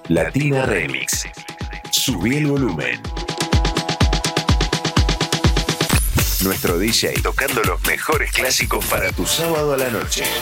Latina Remix. Subí el volumen. Nuestro DJ tocando los mejores clásicos para tu sábado a la noche.